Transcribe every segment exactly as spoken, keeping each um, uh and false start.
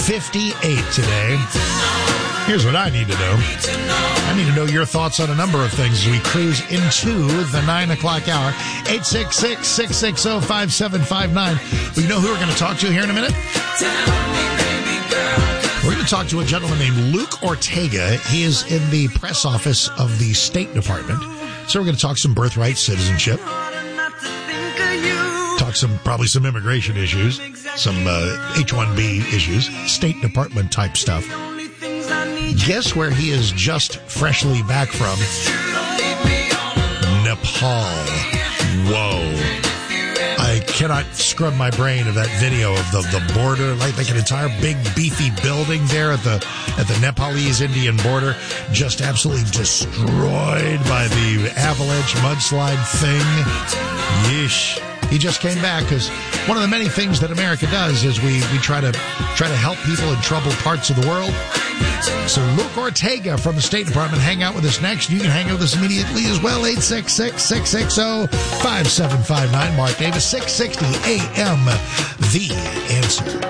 fifty-eight today. Here's what I need to know. I need to know your thoughts on a number of things as we cruise into the nine o'clock hour. eight six six, six six zero, five seven five nine. Well, you know who we're going to talk to here in a minute? We're going to talk to a gentleman named Luke Ortega. He is in the press office of the State Department. So we're going to talk some birthright citizenship. Talk some, probably some immigration issues, some uh, H one B issues, State Department type stuff. Guess where he is just freshly back from? Nepal. Whoa. I cannot scrub my brain of that video of the, the border, like, like an entire big beefy building there at the at the Nepalese-Indian border, just absolutely destroyed by the avalanche mudslide thing. Yeesh. He just came back because one of the many things that America does is we, we try to try to help people in troubled parts of the world. So Luke Ortega from the State Department, hang out with us next. You can hang out with us immediately as well. eight six six, six six zero, five seven five nine. Mark Davis, six sixty A M. The Answer.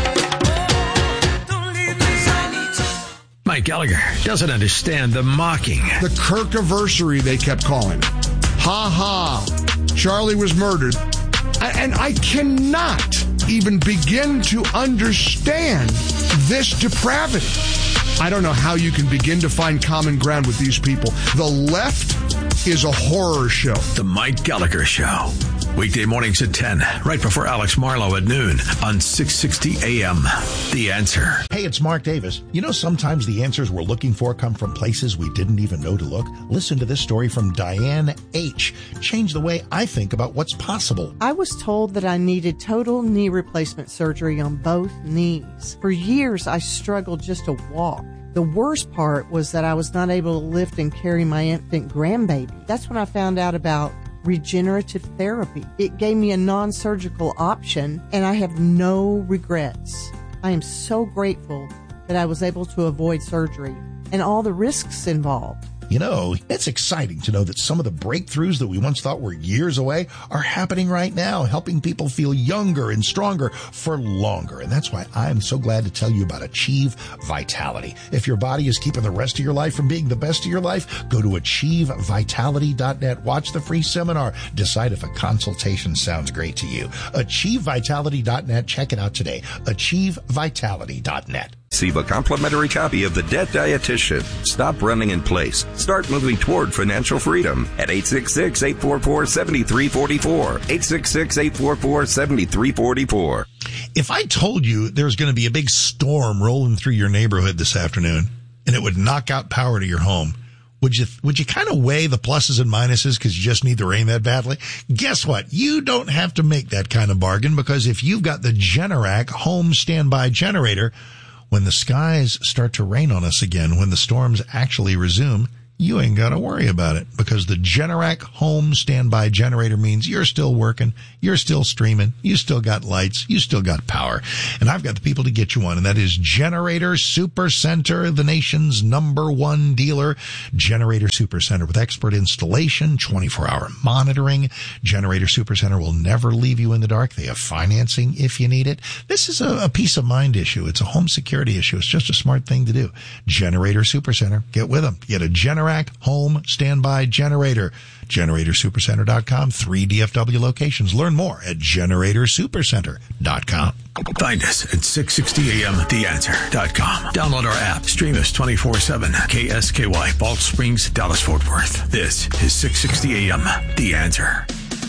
Mike Gallagher doesn't understand the mocking. The Kirkiversary, they kept calling it. Ha ha. Charlie was murdered. And I cannot even begin to understand this depravity. I don't know how you can begin to find common ground with these people. The left is a horror show. The Mike Gallagher Show. Weekday mornings at ten, right before Alex Marlowe at noon on six sixty A M. The Answer. Hey, it's Mark Davis. You know, sometimes the answers we're looking for come from places we didn't even know to look. Listen to this story from Diane H. Changed the way I think about what's possible. I was told that I needed total knee replacement surgery on both knees. For years, I struggled just to walk. The worst part was that I was not able to lift and carry my infant grandbaby. That's when I found out about regenerative therapy. It gave me a non-surgical option, and I have no regrets. I am so grateful that I was able to avoid surgery and all the risks involved. You know, it's exciting to know that some of the breakthroughs that we once thought were years away are happening right now, helping people feel younger and stronger for longer. And that's why I'm so glad to tell you about Achieve Vitality. If your body is keeping the rest of your life from being the best of your life, go to achieve vitality dot net. Watch the free seminar. Decide if a consultation sounds great to you. achieve vitality dot net. Check it out today. achieve vitality dot net. Receive a complimentary copy of The Debt Dietitian. Stop running in place. Start moving toward financial freedom at eight six six, eight four four, seven three four four. eight six six, eight four four, seven three four four. If I told you there's going to be a big storm rolling through your neighborhood this afternoon and it would knock out power to your home, would you would you kind of weigh the pluses and minuses because you just need the rain that badly? Guess what? You don't have to make that kind of bargain, because if you've got the Generac home standby generator, when the skies start to rain on us again, when the storms actually resume, you ain't got to worry about it, because the Generac home standby generator means you're still working, you're still streaming, you still got lights, you still got power. And I've got the people to get you one, and that is Generator Supercenter, the nation's number one dealer. Generator Supercenter, with expert installation, twenty-four hour monitoring. Generator Supercenter will never leave you in the dark. They have financing if you need it. This is a, a peace of mind issue. It's a home security issue. It's just a smart thing to do. Generator Supercenter. Get with them. Get a Generac home standby generator. generator supercenter dot com. Three D F W locations. Learn more at generator supercenter dot com. Find us at six sixty A M the answer dot com. Download our app. Stream us twenty-four seven. K S K Y, Balch Springs, Dallas, Fort Worth. This is six sixty A M The Answer.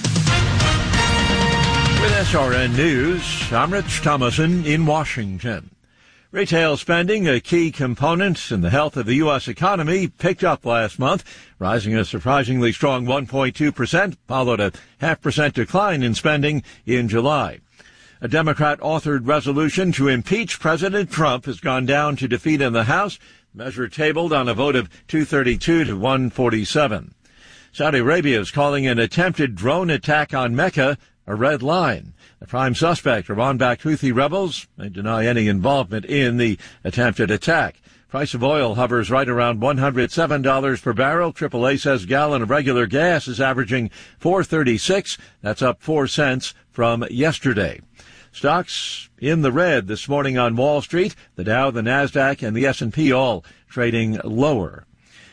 With S R N News, I'm Rich Thomason in Washington. Retail spending, a key component in the health of the U S economy, picked up last month, rising a surprisingly strong one point two percent, followed a half percent decline in spending in July. A Democrat-authored resolution to impeach President Trump has gone down to defeat in the House, measure tabled on a vote of two thirty-two to one forty-seven. Saudi Arabia is calling an attempted drone attack on Mecca a red line. The prime suspect, Iran-backed Houthi rebels, may deny any involvement in the attempted attack. Price of oil hovers right around one hundred seven dollars per barrel. triple A says gallon of regular gas is averaging four thirty-six. That's up four cents from yesterday. Stocks in the red this morning on Wall Street. The Dow, the Nasdaq, and the S and P all trading lower.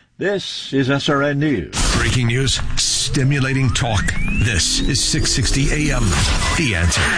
This is S R N News. Breaking news, stimulating talk. This is six sixty A M. The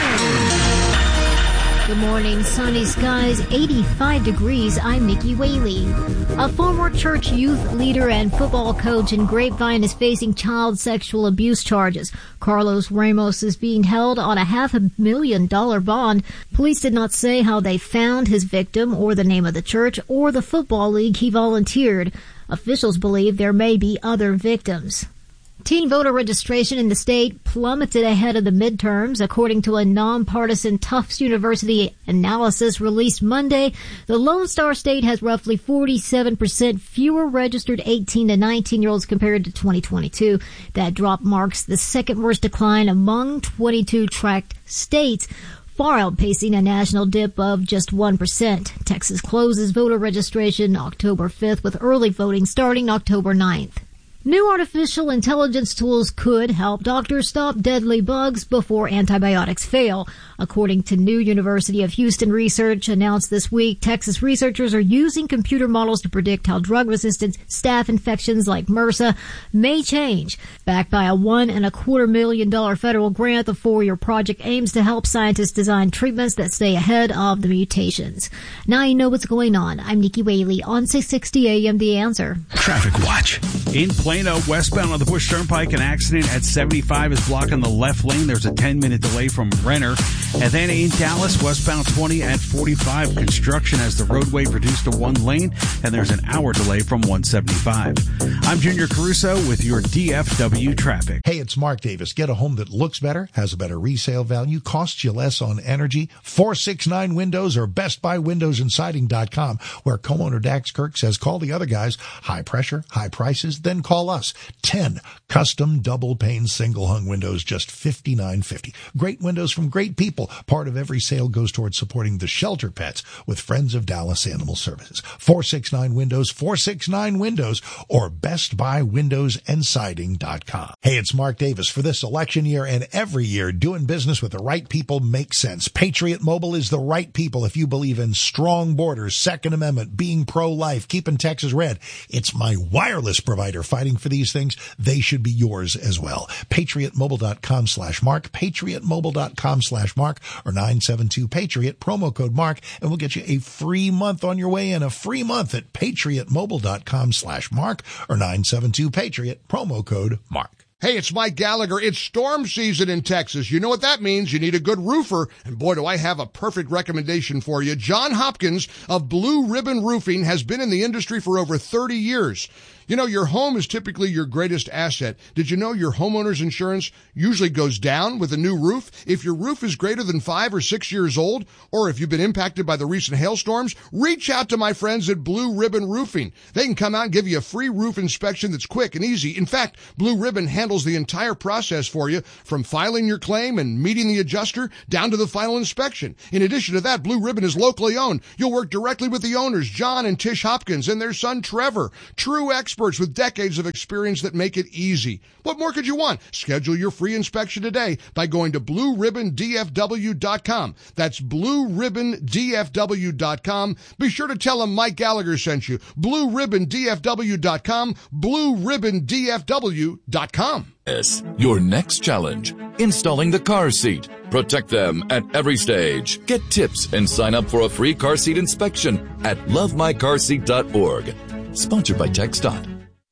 Answer. Good morning. Sunny skies, eighty-five degrees. I'm Nikki Whaley. A former church youth leader and football coach in Grapevine is facing child sexual abuse charges. Carlos Ramos is being held on a half a million dollar bond. Police did not say how they found his victim or the name of the church or the football league he volunteered. Officials believe there may be other victims. Teen voter registration in the state plummeted ahead of the midterms. According to a nonpartisan Tufts University analysis released Monday, the Lone Star State has roughly forty-seven percent fewer registered eighteen to nineteen-year-olds compared to twenty twenty-two. That drop marks the second worst decline among twenty-two tracked states, far outpacing a national dip of just one percent. Texas closes voter registration October fifth, with early voting starting October ninth. New artificial intelligence tools could help doctors stop deadly bugs before antibiotics fail. According to new University of Houston research announced this week, Texas researchers are using computer models to predict how drug-resistant staph infections like MRSA may change. Backed by a one and a quarter million dollar federal grant, the four-year project aims to help scientists design treatments that stay ahead of the mutations. Now you know what's going on. I'm Nikki Whaley on six sixty A M The Answer. Traffic watch. In Plano, westbound on the Bush Turnpike, an accident at seventy-five is blocking the left lane. There's a ten minute delay from Renner. And then in Dallas, westbound twenty at forty-five, construction has the roadway reduced to one lane, and there's an hour delay from one seventy-five. I'm Junior Caruso with your D F W traffic. Hey, it's Mark Davis. Get a home that looks better, has a better resale value, costs you less on energy. four sixty-nine Windows or Best Buy Windows and Siding dot com, where co-owner Dax Kirk says call the other guys. High pressure, high prices, then call us. ten custom double pane single hung windows, just fifty-nine fifty. Great windows from great people. Part of every sale goes towards supporting the shelter pets with Friends of Dallas Animal Services. four sixty-nine Windows, four sixty-nine Windows, or Best Buy Windows and Siding dot com. Hey, it's Mark Davis. For this election year and every year, doing business with the right people makes sense. Patriot Mobile is the right people if you believe in strong borders, Second Amendment, being pro-life, keeping Texas red. It's my wireless provider fighting for these things. They should be yours as well. patriot mobile dot com slash mark, patriot mobile dot com slash mark, or nine seven two Patriot, promo code Mark, and we'll get you a free month on your way in. A free month at patriot mobile dot com slash mark, or nine seven two Patriot, promo code Mark. Hey, it's Mike Gallagher. It's storm season in Texas. You know what that means. You need a good roofer. And boy, do I have a perfect recommendation for you. John Hopkins of Blue Ribbon Roofing has been in the industry for over thirty years. You know, your home is typically your greatest asset. Did you know your homeowner's insurance usually goes down with a new roof? If your roof is greater than five or six years old, or if you've been impacted by the recent hailstorms, reach out to my friends at Blue Ribbon Roofing. They can come out and give you a free roof inspection that's quick and easy. In fact, Blue Ribbon handles the entire process for you, from filing your claim and meeting the adjuster down to the final inspection. In addition to that, Blue Ribbon is locally owned. You'll work directly with the owners, John and Tish Hopkins, and their son, Trevor. True experts with decades of experience that make it easy. What more could you want? Schedule your free inspection today by going to blue ribbon d f w dot com. That's blue ribbon d f w dot com. Be sure to tell them Mike Gallagher sent you. blue ribbon d f w dot com, blue ribbon d f w dot com. Yes, your next challenge, installing the car seat. Protect them at every stage. Get tips and sign up for a free car seat inspection at love my car seat dot org. Sponsored by TxDOT.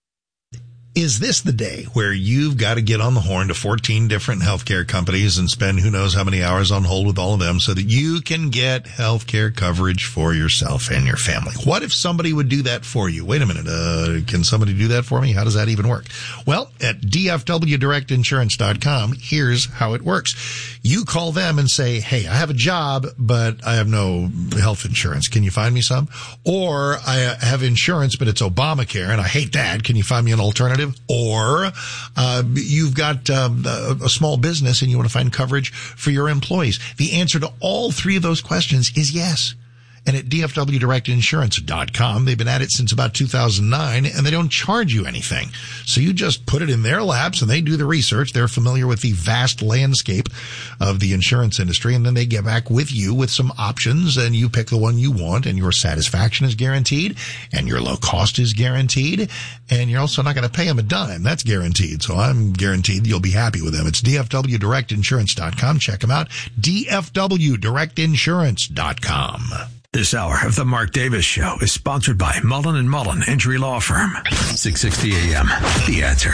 Is this the day where you've got to get on the horn to fourteen different healthcare companies and spend who knows how many hours on hold with all of them so that you can get healthcare coverage for yourself and your family? What if somebody would do that for you? Wait a minute. Uh, can somebody do that for me? How does that even work? Well, at d f w direct insurance dot com, here's how it works. You call them and say, hey, I have a job, but I have no health insurance. Can you find me some? Or I have insurance, but it's Obamacare and I hate that. Can you find me an alternative? Or uh, you've got um, a, a small business and you want to find coverage for your employees. The answer to all three of those questions is yes. And at d f w direct insurance dot com, they've been at it since about two thousand nine, and they don't charge you anything. So you just put it in their laps and they do the research. They're familiar with the vast landscape of the insurance industry, and then they get back with you with some options, and you pick the one you want, and your satisfaction is guaranteed, and your low cost is guaranteed, and you're also not going to pay them a dime. That's guaranteed. So I'm guaranteed you'll be happy with them. It's D F W direct insurance dot com. Check them out. D F W direct insurance dot com. This hour of the Mark Davis Show is sponsored by Mullen and Mullen Injury Law Firm. six sixty A M. The Answer.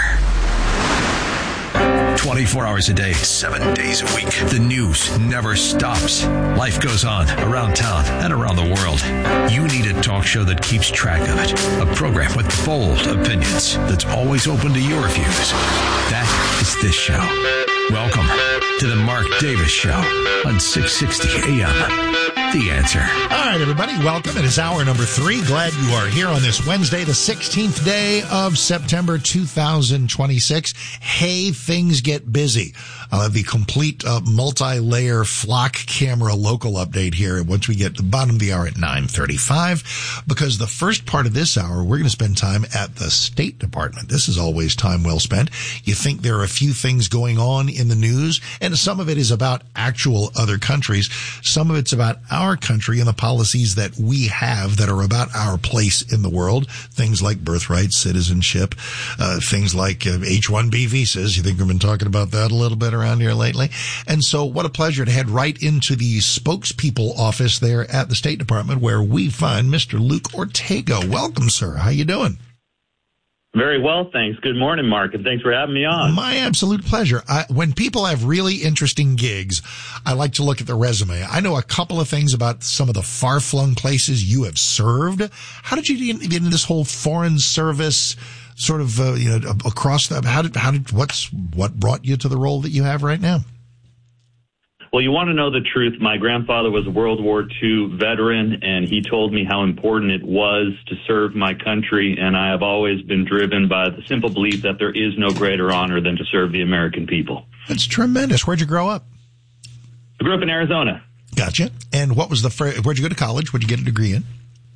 twenty-four hours a day, seven days a week. The news never stops. Life goes on around town and around the world. You need a talk show that keeps track of it. A program with bold opinions that's always open to your views. That is this show. Welcome to the Mark Davis Show on six sixty A M. The Answer. All right, everybody, welcome. It is hour number three. Glad you are here on this Wednesday, the sixteenth day of September two thousand twenty-six. Hey, things get busy. I'll have the complete uh, multi-layer flock camera local update here once we get to the bottom of the hour at nine thirty-five, because the first part of this hour, we're going to spend time at the State Department. This is always time well spent. You think there are a few things going on in the news, and some of it is about actual other countries. Some of it's about our country and the policies that we have that are about our place in the world. Things like birthright, citizenship, uh, things like uh, H one B visas. You think we've been talking about that a little bit around here lately? And so what a pleasure to head right into the spokespeople office there at the State Department, where we find Mister Luke Ortega. Welcome, sir. How you doing? Very well, thanks. Good morning, Mark, and thanks for having me on. My absolute pleasure. I, when people have really interesting gigs, I like to look at the resume. I know a couple of things about some of the far-flung places you have served. How did you get into this whole foreign service sort of, uh, you know, across the, how did, how did, what's, what brought you to the role that you have right now? Well, you want to know the truth. My grandfather was a World War Two veteran, and he told me how important it was to serve my country, and I have always been driven by the simple belief that there is no greater honor than to serve the American people. That's tremendous. Where'd you grow up? I grew up in Arizona. Gotcha. And what was the first, where'd you go to college? What'd you get a degree in?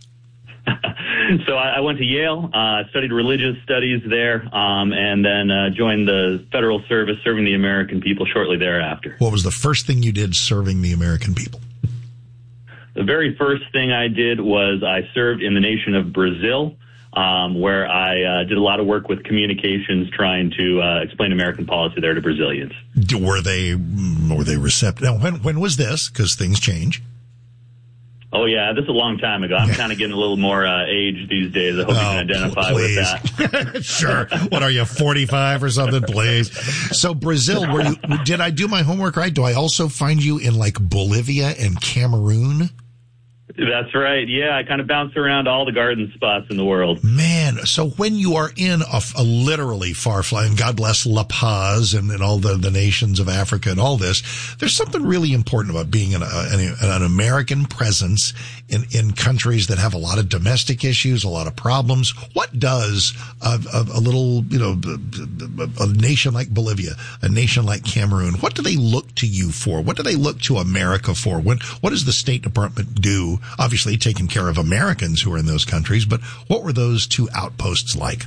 So I, I went to Yale, uh, studied religious studies there, um, and then uh, joined the federal service serving the American people shortly thereafter. What was the first thing you did serving the American people? The very first thing I did was I served in the nation of Brazil, um, where I uh, did a lot of work with communications trying to uh, explain American policy there to Brazilians. Were they, were they receptive? Now, when, when was this? Because things change. Oh, yeah, this is a long time ago. I'm kind of getting a little more uh, age these days. I hope oh, you can identify please. with that. Sure. What are you, forty-five or something? Please. So Brazil, were you, did I do my homework right? Do I also find you in like Bolivia and Cameroon? That's right. Yeah, I kind of bounce around all the garden spots in the world. Man, so when you are in a, a literally far-flung, God bless La Paz and, and all the, the nations of Africa and all this, there's something really important about being an, an, an American presence in, in countries that have a lot of domestic issues, a lot of problems. What does a, a, a little, you know, a, a nation like Bolivia, a nation like Cameroon, what do they look to you for? What do they look to America for? When, what does the State Department do? Obviously taking care of Americans who are in those countries, but what were those two outposts like?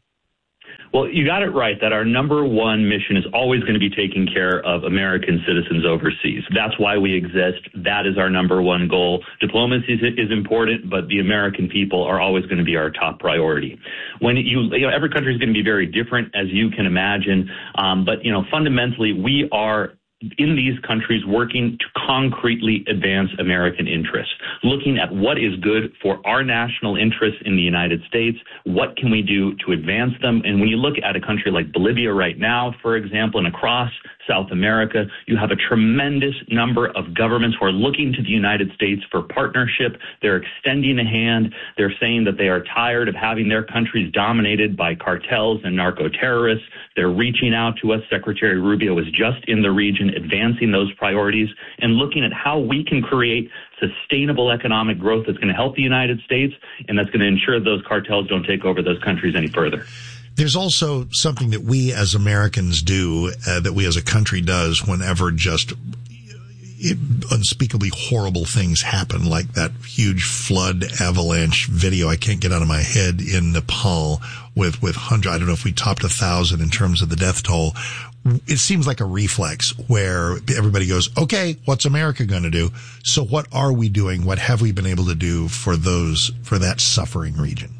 Well, you got it right that our number one mission is always going to be taking care of American citizens overseas. That's why we exist. That is our number one goal. Diplomacy is, is important, but the American people are always going to be our top priority. When you, you know, every country is going to be very different, as you can imagine, um, but, you know, fundamentally, we are in these countries working to concretely advance American interests, looking at what is good for our national interests in the United States, what can we do to advance them. And when you look at a country like Bolivia right now, for example, and across South America, you have a tremendous number of governments who are looking to the United States for partnership. They're extending a hand. They're saying that they are tired of having their countries dominated by cartels and narco-terrorists. They're reaching out to us. Secretary Rubio was just in the region advancing those priorities and looking at how we can create sustainable economic growth that's going to help the United States and that's going to ensure those cartels don't take over those countries any further. There's also something that we as Americans do, uh, that we as a country does whenever just it, unspeakably horrible things happen, like that huge flood avalanche video I can't get out of my head in Nepal with, with hundred, I don't know if we topped a thousand in terms of the death toll. It seems like a reflex where everybody goes, okay, what's America going to do? So what are we doing? What have we been able to do for those, for that suffering region?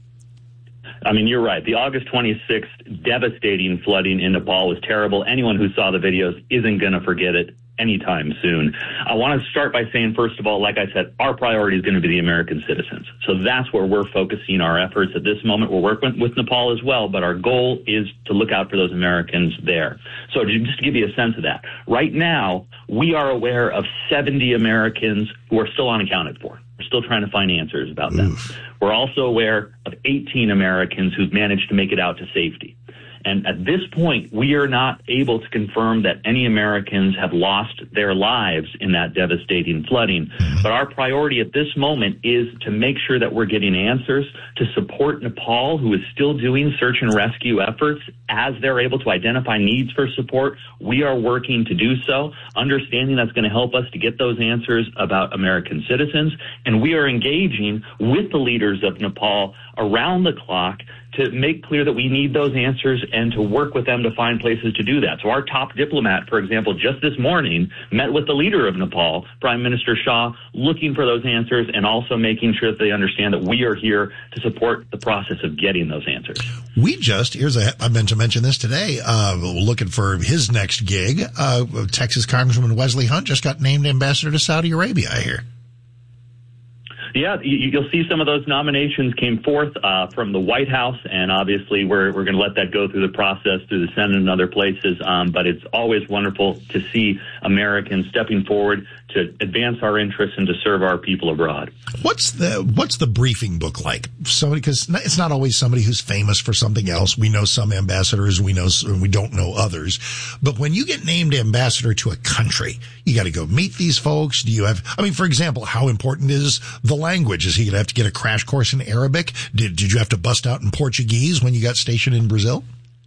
I mean, you're right. The August twenty-sixth devastating flooding in Nepal was terrible. Anyone who saw the videos isn't going to forget it anytime soon. I want to start by saying, first of all, like I said, our priority is going to be the American citizens. So that's where we're focusing our efforts at this moment. We're working with Nepal as well, but our goal is to look out for those Americans there. So just to give you a sense of that, right now, we are aware of seventy Americans who are still unaccounted for. We're still trying to find answers about them. Oof. We're also aware of eighteen Americans who've managed to make it out to safety. And at this point, we are not able to confirm that any Americans have lost their lives in that devastating flooding. But our priority at this moment is to make sure that we're getting answers to support Nepal, who is still doing search and rescue efforts. As they're able to identify needs for support, we are working to do so, understanding that's going to help us to get those answers about American citizens. And we are engaging with the leaders of Nepal around the clock to make clear that we need those answers and to work with them to find places to do that. So our top diplomat, for example, just this morning met with the leader of Nepal, Prime Minister Shah, looking for those answers and also making sure that they understand that we are here to support the process of getting those answers. We just, here's a, I meant to mention this today, uh, looking for his next gig. Uh, Texas Congressman Wesley Hunt just got named ambassador to Saudi Arabia, I hear. Yeah, you'll see some of those nominations came forth uh, from the White House, and obviously we're we're going to let that go through the process through the Senate and other places. Um, but it's always wonderful to see Americans stepping forward to advance our interests and to serve our people abroad. What's the what's the briefing book like? Somebody, because it's not always somebody who's famous for something else. We know some ambassadors, we know we don't know others. But when you get named ambassador to a country, you got to go meet these folks. Do you have? I mean, for example, how important is the language? Is he going to have to get a crash course in Arabic? Did did you have to bust out in Portuguese when you got stationed in Brazil?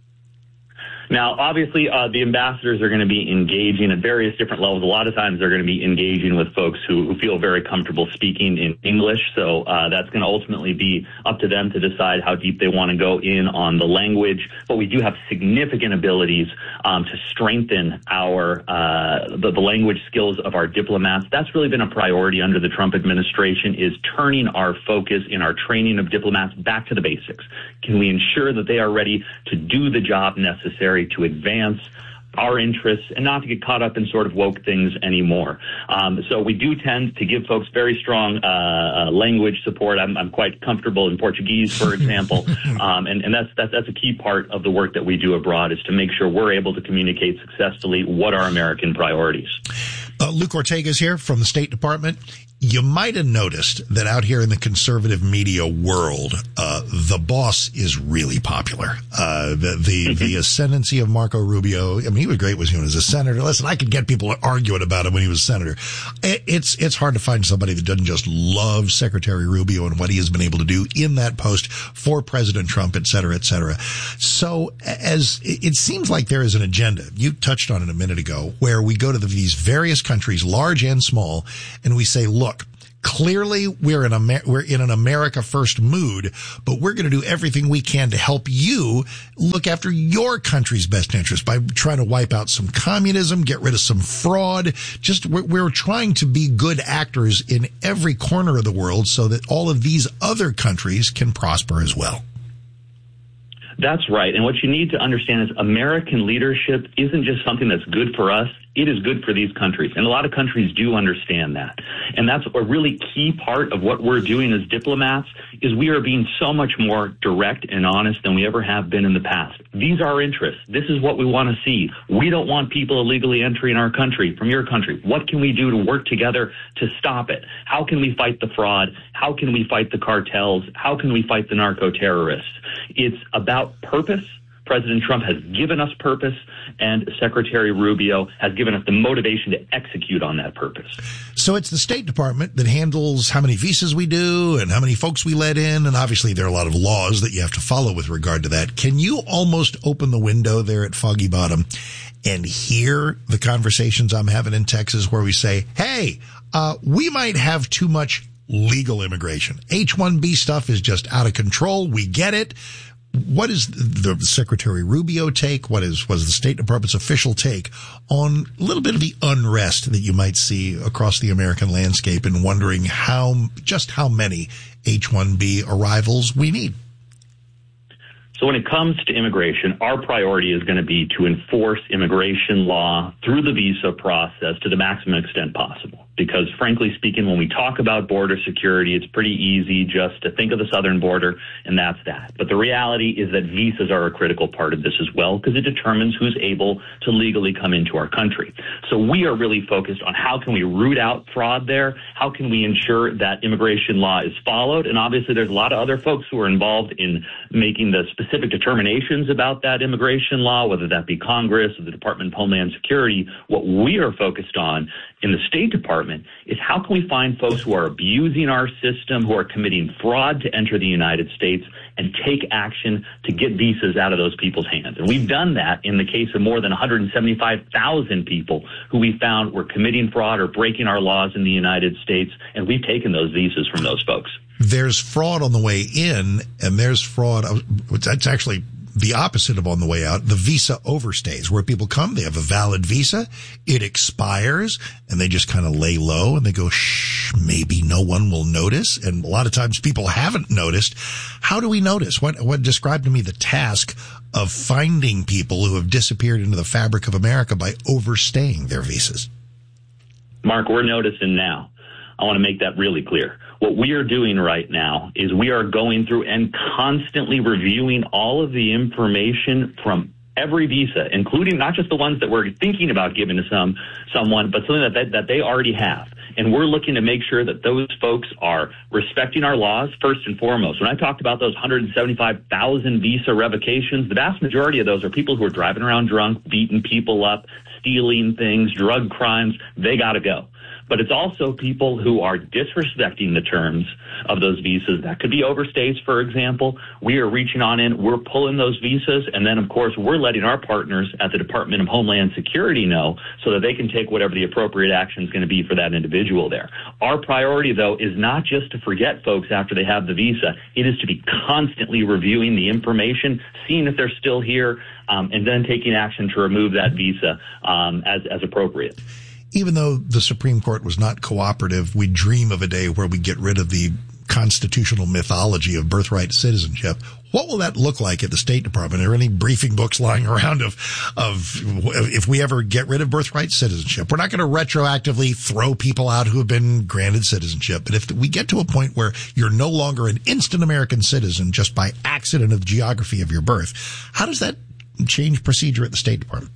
Now, obviously, uh, the ambassadors are going to be engaging at various different levels. A lot of times they're going to be engaging with folks who, who feel very comfortable speaking in English. So uh, that's going to ultimately be up to them to decide how deep they want to go in on the language. But we do have significant abilities um, to strengthen our uh, the, the language skills of our diplomats. That's really been a priority under the Trump administration, is turning our focus in our training of diplomats back to the basics. Can we ensure that they are ready to do the job necessary to advance our interests and not to get caught up in sort of woke things anymore? Um, so we do tend to give folks very strong uh, uh, language support. I'm, I'm quite comfortable in Portuguese, for example, um, and, and that's, that's that's a key part of the work that we do abroad, is to make sure we're able to communicate successfully what are American priorities. Uh, Luke Ortega is here from the State Department. You might have noticed that out here in the conservative media world, uh, the boss is really popular. Uh, the, the, the ascendancy of Marco Rubio. I mean, he was great when he was a senator. Listen, I could get people arguing about him when he was senator. It, it's, it's hard to find somebody that doesn't just love Secretary Rubio and what he has been able to do in that post for President Trump, et cetera, et cetera. So as it seems like there is an agenda, you touched on it a minute ago, where we go to the, these various countries, large and small, and we say, look, clearly, we're in a we're in an America First mood, but we're going to do everything we can to help you look after your country's best interest by trying to wipe out some communism, get rid of some fraud. Just we're, we're trying to be good actors in every corner of the world so that all of these other countries can prosper as well. That's right. And what you need to understand is American leadership isn't just something that's good for us. It is good for these countries. And a lot of countries do understand that. And that's a really key part of what we're doing as diplomats, is we are being so much more direct and honest than we ever have been in the past. These are our interests. This is what we want to see. We don't want people illegally entering our country from your country. What can we do to work together to stop it? How can we fight the fraud? How can we fight the cartels? How can we fight the narco-terrorists? It's about purpose. President Trump has given us purpose, and Secretary Rubio has given us the motivation to execute on that purpose. So it's the State Department that handles how many visas we do and how many folks we let in, and obviously there are a lot of laws that you have to follow with regard to that. Can you almost open the window there at Foggy Bottom and hear the conversations I'm having in Texas where we say, hey, uh, we might have too much legal immigration. H one B stuff is just out of control. We get it. What is the Secretary Rubio take? What is was the State Department's official take on a little bit of the unrest that you might see across the American landscape, and wondering how just how many H one B arrivals we need? So when it comes to immigration, our priority is going to be to enforce immigration law through the visa process to the maximum extent possible. Because frankly speaking, when we talk about border security, it's pretty easy just to think of the southern border, and that's that. But the reality is that visas are a critical part of this as well, because it determines who's able to legally come into our country. So we are really focused on how can we root out fraud there? How can we ensure that immigration law is followed? And obviously there's a lot of other folks who are involved in making the specific determinations about that immigration law, whether that be Congress or the Department of Homeland Security. What we are focused on in the State Department is how can we find folks who are abusing our system, who are committing fraud to enter the United States, and take action to get visas out of those people's hands. And we've done that in the case of more than one hundred seventy-five thousand people who we found were committing fraud or breaking our laws in the United States, and we've taken those visas from those folks. There's fraud on the way in, and there's fraud. That's actually the opposite of on the way out, the visa overstays, where people come, they have a valid visa, it expires, and they just kind of lay low and they go, shh, maybe no one will notice. And a lot of times people haven't noticed. How do we notice? What, what describe to me the task of finding people who have disappeared into the fabric of America by overstaying their visas? Mark, we're noticing now. I want to make that really clear. What we are doing right now is we are going through and constantly reviewing all of the information from every visa, including not just the ones that we're thinking about giving to some someone, but something that they, that they already have. And we're looking to make sure that those folks are respecting our laws first and foremost. When I talked about those one hundred seventy-five thousand visa revocations, the vast majority of those are people who are driving around drunk, beating people up, stealing things, drug crimes. They got to go. But it's also people who are disrespecting the terms of those visas. That could be overstays, for example. We are reaching on in, we're pulling those visas, and then, of course, we're letting our partners at the Department of Homeland Security know so that they can take whatever the appropriate action is going to be for that individual there. Our priority, though, is not just to forget folks after they have the visa. It is to be constantly reviewing the information, seeing if they're still here, um, and then taking action to remove that visa um, as, as appropriate. Even though the Supreme Court was not cooperative, we dream of a day where we get rid of the constitutional mythology of birthright citizenship. What will that look like at the State Department? Are there any briefing books lying around of, of if we ever get rid of birthright citizenship? We're not going to retroactively throw people out who have been granted citizenship. But if we get to a point where you're no longer an instant American citizen just by accident of the geography of your birth, how does that change procedure at the State Department?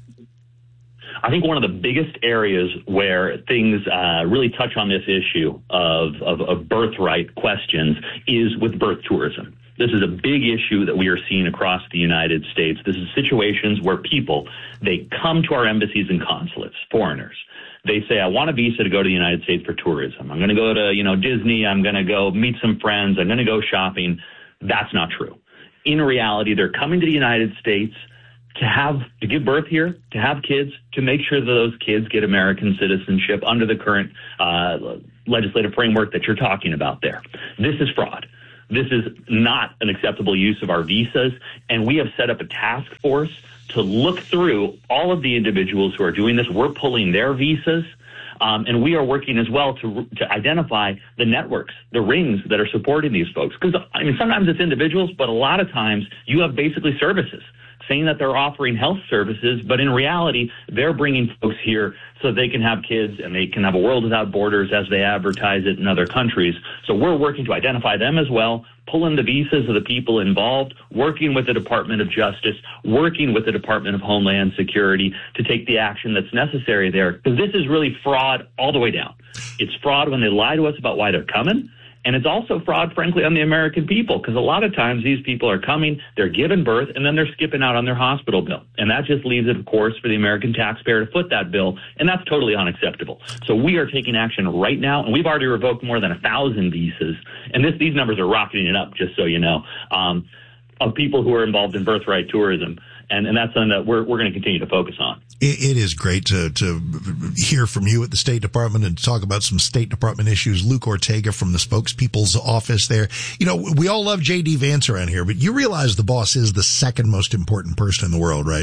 I think one of the biggest areas where things uh, really touch on this issue of, of, of birthright questions is with birth tourism. This is a big issue that we are seeing across the United States. This is situations where people, they come to our embassies and consulates, foreigners. They say, I want a visa to go to the United States for tourism. I'm going to go to, you know, Disney. I'm going to go meet some friends. I'm going to go shopping. That's not true. In reality, they're coming to the United States to have, to give birth here, to have kids, to make sure that those kids get American citizenship under the current uh, legislative framework that you're talking about there. This is fraud. This is not an acceptable use of our visas, and we have set up a task force to look through all of the individuals who are doing this. We're pulling their visas, um, and we are working as well to to identify the networks, the rings that are supporting these folks. Because, I mean, sometimes it's individuals, but a lot of times you have basically services saying that they're offering health services, but in reality, they're bringing folks here so they can have kids and they can have a world without borders as they advertise it in other countries. So we're working to identify them as well, pulling the visas of the people involved, working with the Department of Justice, working with the Department of Homeland Security to take the action that's necessary there. Because this is really fraud all the way down. It's fraud when they lie to us about why they're coming. And it's also fraud, frankly, on the American people, because a lot of times these people are coming, they're giving birth, and then they're skipping out on their hospital bill. And that just leaves it, of course, for the American taxpayer to foot that bill, and that's totally unacceptable. So we are taking action right now, and we've already revoked more than a thousand visas. And this, these numbers are rocketing it up, just so you know, um, of people who are involved in birthright tourism. And, and that's something that we're, we're going to continue to focus on. It, it is great to, to hear from you at the State Department and talk about some State Department issues. Luke Ortega from the spokespeople's office there. You know, we all love J D Vance around here, but you realize the boss is the second most important person in the world, right?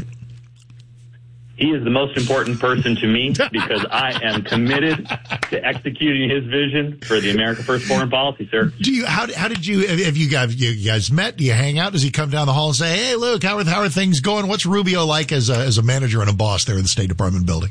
He is the most important person to me because I am committed to executing his vision for the America First foreign policy, sir. Do you? How, how did you? Have you guys? You guys met? Do you hang out? Does he come down the hall and say, "Hey, Luke, how are how are things going? What's Rubio like as a as a manager and a boss there in the State Department building?"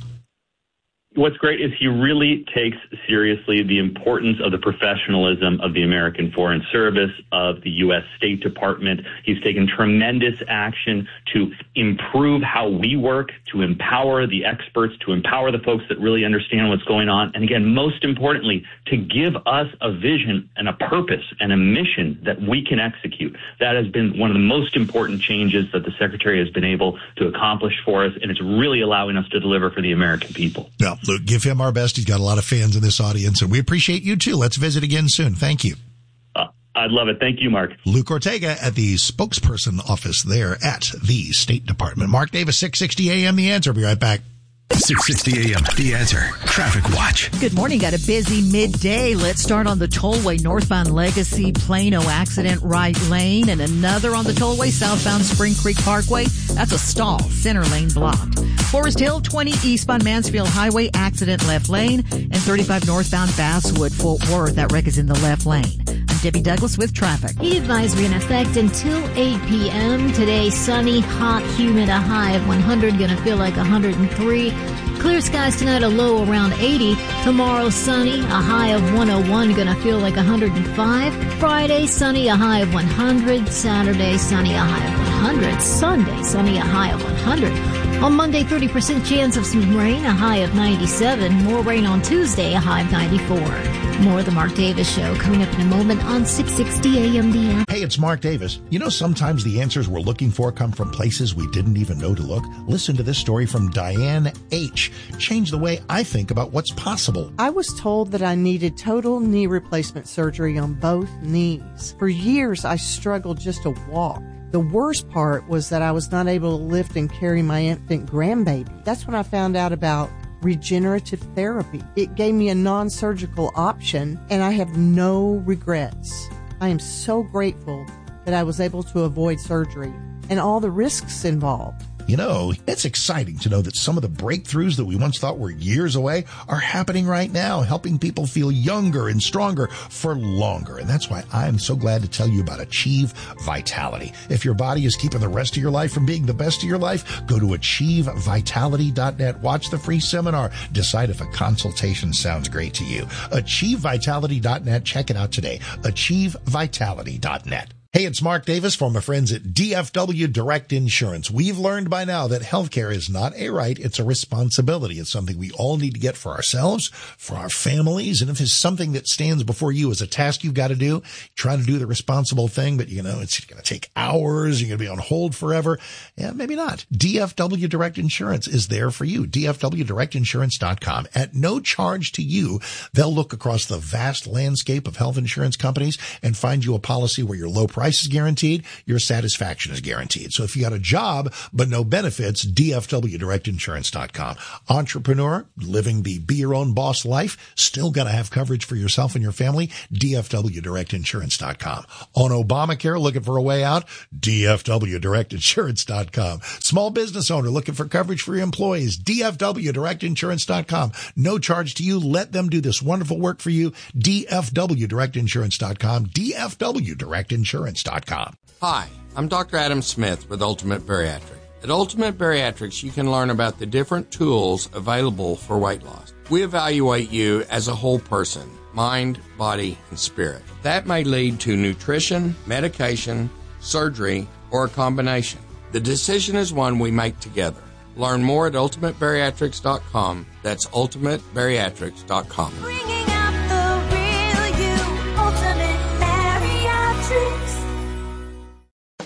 What's great is he really takes seriously the importance of the professionalism of the American Foreign Service, of the U S State Department. He's taken tremendous action to improve how we work, to empower the experts, to empower the folks that really understand what's going on. And again, most importantly, to give us a vision and a purpose and a mission that we can execute. That has been one of the most important changes that the Secretary has been able to accomplish for us, and it's really allowing us to deliver for the American people. Yeah. Luke, give him our best. He's got a lot of fans in this audience, and we appreciate you too. Let's visit again soon. Thank you. Uh, I'd love it. Thank you, Mark. Luke Ortega at the spokesperson office there at the State Department. Mark Davis, six sixty A M The Answer. Be right back. six sixty A M The Answer. Traffic Watch. Good morning. Got a busy midday. Let's start on the tollway northbound Legacy Plano accident right lane, and another on the tollway southbound Spring Creek Parkway. That's a stall. Center lane blocked. Forest Hill twenty eastbound Mansfield Highway accident left lane, and thirty-five northbound Basswood Fort Worth. That wreck is in the left lane. I'm Debbie Douglas with traffic. Heat advisory in effect until eight p.m. Today, sunny, hot, humid, a high of one hundred. Going to feel like one hundred three. Clear skies tonight, a low around eighty. Tomorrow, sunny, a high of one oh one. Going to feel like one hundred five. Friday, sunny, a high of one hundred. Saturday, sunny, a high of one hundred. Sunday, sunny, a high of one hundred. On Monday, thirty percent chance of some rain, a high of ninety-seven. More rain on Tuesday, a high of ninety-four. More of the Mark Davis Show coming up in a moment on six sixty A M The Answer. Hey, it's Mark Davis. You know, sometimes the answers we're looking for come from places we didn't even know to look. Listen to this story from Diane H. Change the way I think about what's possible. I was told that I needed total knee replacement surgery on both knees. For years, I struggled just to walk. The worst part was that I was not able to lift and carry my infant grandbaby. That's when I found out about regenerative therapy. It gave me a non-surgical option, and I have no regrets. I am so grateful that I was able to avoid surgery and all the risks involved. You know, it's exciting to know that some of the breakthroughs that we once thought were years away are happening right now, helping people feel younger and stronger for longer. And that's why I'm so glad to tell you about Achieve Vitality. If your body is keeping the rest of your life from being the best of your life, go to achieve vitality dot net. Watch the free seminar. Decide if a consultation sounds great to you. achieve vitality dot net. Check it out today. achieve vitality dot net. Hey, it's Mark Davis from my friends at D F W Direct Insurance. We've learned by now that healthcare is not a right, it's a responsibility. It's something we all need to get for ourselves, for our families, and if it's something that stands before you as a task you've got to do, try to do the responsible thing, but you know, it's going to take hours, you're going to be on hold forever. Yeah, maybe not. D F W Direct Insurance is there for you. D F W direct insurance dot com. At no charge to you, they'll look across the vast landscape of health insurance companies and find you a policy where your low price is guaranteed, your satisfaction is guaranteed. So if you got a job but no benefits, D F W direct insurance dot com. Entrepreneur, living the be your own boss life, still got to have coverage for yourself and your family, D F W direct insurance dot com. On Obamacare, looking for a way out, D F W direct insurance dot com. Small business owner looking for coverage for your employees, D F W direct insurance dot com. No charge to you. Let them do this wonderful work for you, D F W direct insurance dot com, D F W direct insurance dot com. Hi, I'm Doctor Adam Smith with Ultimate Bariatric. At Ultimate Bariatrics, you can learn about the different tools available for weight loss. We evaluate you as a whole person, mind, body, and spirit. That may lead to nutrition, medication, surgery, or a combination. The decision is one we make together. Learn more at ultimate bariatrics dot com. That's ultimate bariatrics dot com. Bringing out the real you, Ultimate Bariatrics.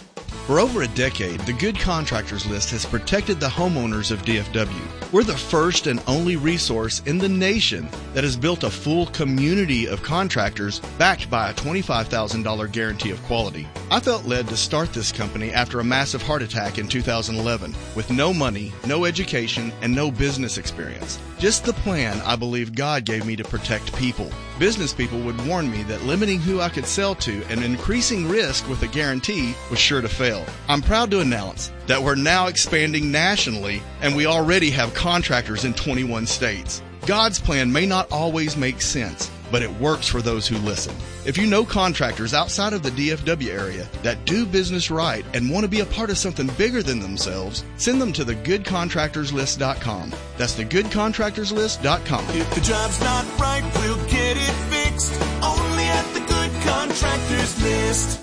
For over a decade, the Good Contractors List has protected the homeowners of D F W. We're the first and only resource in the nation that has built a full community of contractors backed by a twenty-five thousand dollars guarantee of quality. I felt led to start this company after a massive heart attack in two thousand eleven with no money, no education, and no business experience. Just the plan I believe God gave me to protect people. Business people would warn me that limiting who I could sell to and increasing risk with a guarantee was sure to fail. I'm proud to announce that we're now expanding nationally, and we already have contractors in twenty-one states. God's plan may not always make sense, but it works for those who listen. If you know contractors outside of the D F W area that do business right and want to be a part of something bigger than themselves, send them to the good contractors list dot com. That's the good contractors list dot com. If the job's not right, we'll get it fixed. Only at the Good Contractors List.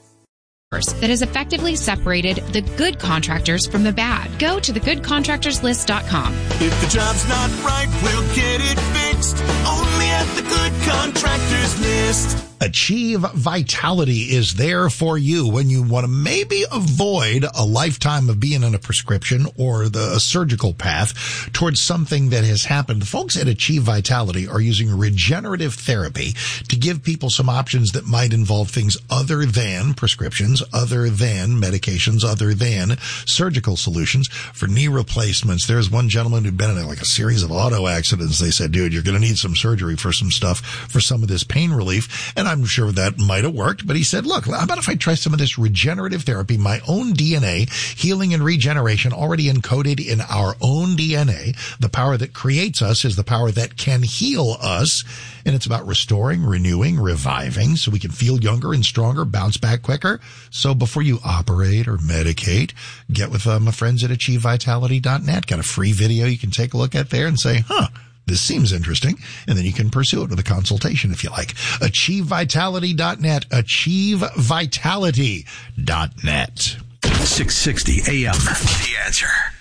That has effectively separated the good contractors from the bad. Go to the good contractors list dot com. If the job's not right, we'll get it fixed. Only at the Good Contractors List. Achieve Vitality is there for you when you want to maybe avoid a lifetime of being on a prescription or the surgical path towards something that has happened. The folks at Achieve Vitality are using regenerative therapy to give people some options that might involve things other than prescriptions, other than medications, other than surgical solutions for knee replacements. There's one gentleman who'd been in like a series of auto accidents. They said, dude, you're going to need some surgery for some stuff, for some of this pain relief. And I'm sure that might have worked, but he said, look, how about if I try some of this regenerative therapy, my own D N A, healing and regeneration already encoded in our own D N A. The power that creates us is the power that can heal us. And it's about restoring, renewing, reviving so we can feel younger and stronger, bounce back quicker. So before you operate or medicate, get with uh, my friends at achieve vitality dot net. Got a free video you can take a look at there and say, huh, this seems interesting, and then you can pursue it with a consultation if you like. achieve vitality dot net, achieve vitality dot net. six sixty A M. The Answer.